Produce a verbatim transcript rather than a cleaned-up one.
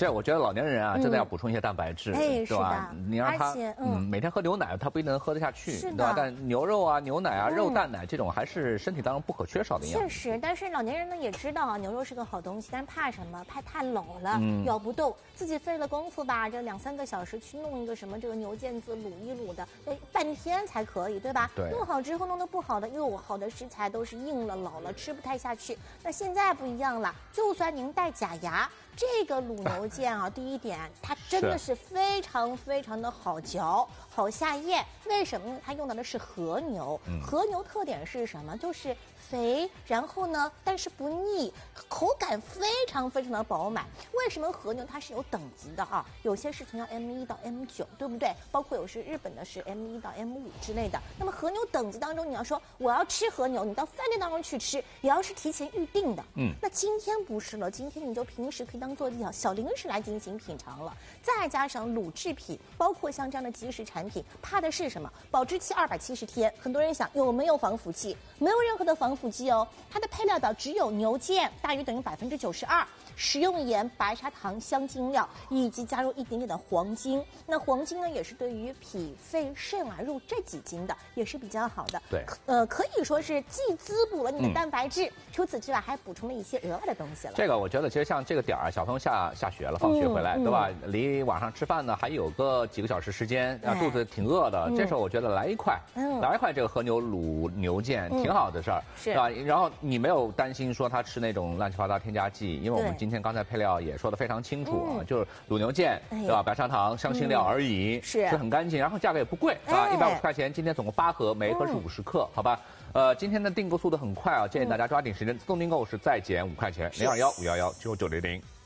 这我觉得老年人啊，真的要补充一些蛋白质， 哎， 对吧？你让他嗯每天喝牛奶，他不一定能喝得下去，对吧？但牛肉啊、牛奶啊、肉蛋奶这种还是身体当中不可缺少的营养。 确实，但是老年人呢也知道啊，牛肉是个好东西，但是怕什么？怕太老了，咬不动，自己费了功夫吧，这两三个小时去弄一个什么这个牛腱子卤一卤的，得半天才可以，对吧？ 对。 弄好之后弄得不好的，哟，好的食材都是硬了、老了，吃不太下去。那现在不一样了，就算您带假牙。这个卤牛腱啊，第一点，它真的是非常非常的好嚼，好下咽。为什么呢？它用到的是和牛，嗯、和牛特点是什么？就是肥，然后呢，但是不腻，口感非常非常的饱满。为什么和牛它是有等级的啊？有些是从要 M 一到 M 九，对不对？包括有是日本的是 M 一到 M 五之类的。那么和牛等级当中，你要说我要吃和牛，你到饭店当中去吃，也要是提前预定的。嗯，那今天不是了，今天你就平时可以当做小小零食来进行品尝了。再加上乳制品，包括像这样的即食产品，怕的是什么？保质期二百七十天。很多人想有没有防腐剂？没有任何的防腐剂哦。它的配料表只有牛腱，大约等于百分之九十二。食用盐、白砂糖、香精料，以及加入一点点的黄精。那黄精呢，也是对于脾、肺、肾啊、肉这几经的，也是比较好的。 对， 呃，可以说是既滋补了你的蛋白质，嗯、除此之外还补充了一些额外的东西了。 这个我觉得，其实像这个点儿，小朋友下下学了，放学回来，嗯、对吧？离晚上吃饭呢还有个几个小时时间，啊，肚子挺饿的。嗯、这时候我觉得来一块，嗯、来一块这个和牛卤牛腱，嗯、挺好的事儿，是吧？然后你没有担心说他吃那种乱七八糟添加剂，因为我们今天刚才配料也说的非常清楚啊，嗯、就是卤牛腱，对吧？白砂糖、香辛料而已，是是很干净，然后价格也不贵，啊，一百五十块钱，今天总共八盒，每一盒是五十克，好吧？呃，今天的订购速度很快啊，建议大家抓紧时间，自动订购是再减五块钱，零二幺五幺幺九九零零。